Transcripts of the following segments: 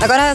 Agora, às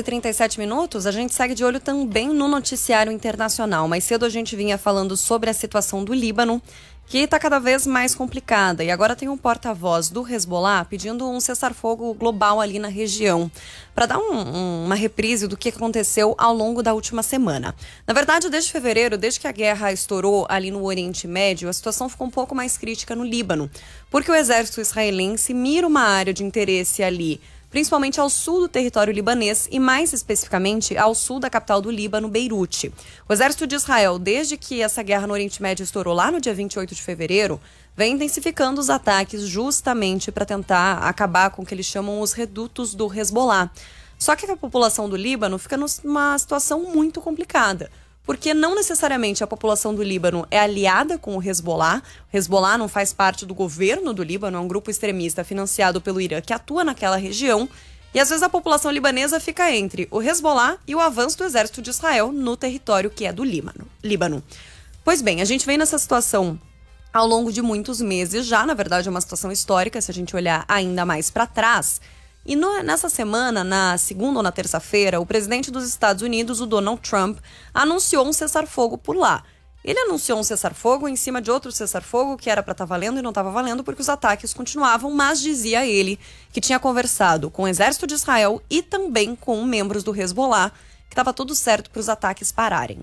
6h37, a gente segue de olho também no noticiário internacional. Mais cedo a gente vinha falando sobre a situação do Líbano, que está cada vez mais complicada. E agora tem um porta-voz do Hezbollah pedindo um cessar-fogo global ali na região, para dar uma reprise do que aconteceu ao longo da última semana. Na verdade, desde fevereiro, desde que a guerra estourou ali no Oriente Médio, a situação ficou um pouco mais crítica no Líbano, porque o exército israelense mira uma área de interesse ali, principalmente ao sul do território libanês e, mais especificamente, ao sul da capital do Líbano, Beirute. O exército de Israel, desde que essa guerra no Oriente Médio estourou lá no dia 28 de fevereiro, vem intensificando os ataques justamente para tentar acabar com o que eles chamam os redutos do Hezbollah. Só que a população do Líbano fica numa situação muito complicada, porque não necessariamente a população do Líbano é aliada com o Hezbollah. O Hezbollah não faz parte do governo do Líbano, é um grupo extremista financiado pelo Irã que atua naquela região. E às vezes a população libanesa fica entre o Hezbollah e o avanço do exército de Israel no território que é do Líbano. Pois bem, a gente vem nessa situação ao longo de muitos meses já, na verdade é uma situação histórica, se a gente olhar ainda mais para trás. E nessa semana, na segunda ou na terça-feira, o presidente dos Estados Unidos, o Donald Trump, anunciou um cessar-fogo por lá. Ele anunciou um cessar-fogo em cima de outro cessar-fogo que era para estar valendo e não estava valendo porque os ataques continuavam, mas dizia ele que tinha conversado com o exército de Israel e também com membros do Hezbollah, que estava tudo certo para os ataques pararem.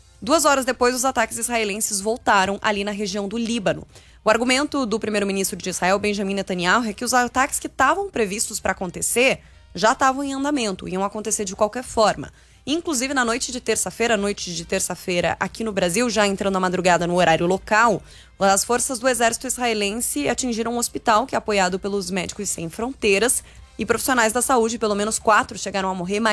2 horas depois, os ataques israelenses voltaram ali na região do Líbano. O argumento do primeiro-ministro de Israel, Benjamin Netanyahu, é que os ataques que estavam previstos para acontecer já estavam em andamento, iam acontecer de qualquer forma. Inclusive, na noite de terça-feira, aqui no Brasil, já entrando na madrugada no horário local, as forças do exército israelense atingiram um hospital que é apoiado pelos Médicos Sem Fronteiras e profissionais da saúde, pelo menos 4 chegaram a morrer,